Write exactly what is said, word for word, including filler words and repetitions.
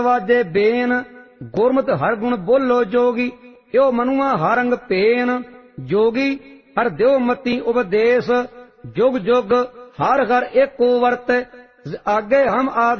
ਵਾਜੇ ਬੇਨ ਗੁਰਮਤਿ ਹਰ ਗੁਣ ਬੋਲੋ ਜੋਗੀ। ਏਉ ਮਨੁਆ ਹਰ ਅੰਗ ਭੇਨ ਜੋਗੀ ਹਰ ਦਿਓ ਮਤੀ ਉਪਦੇਸ਼। जुग जुग हर हर एको वर्त आगे हम आदि